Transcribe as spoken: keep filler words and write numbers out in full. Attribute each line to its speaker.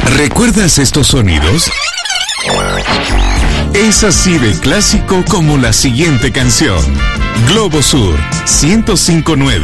Speaker 1: ¿Recuerdas estos sonidos? Es así de clásico como la siguiente canción. Globo Sur ciento cinco punto nueve.